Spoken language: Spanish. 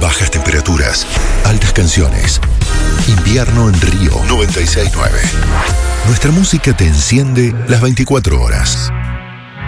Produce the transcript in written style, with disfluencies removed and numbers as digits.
Bajas temperaturas, altas canciones. Invierno en Río 96.9. Nuestra música te enciende las 24 horas.